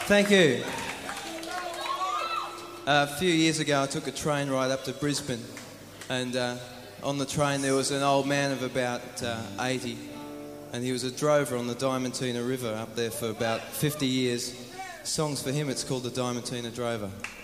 Thank you. A few years ago, I took a train ride up to Brisbane, and on the train there was an old man of about 80, and he was a drover on the Diamantina River up there for about 50 years. Songs for him, it's called the Diamantina Drover.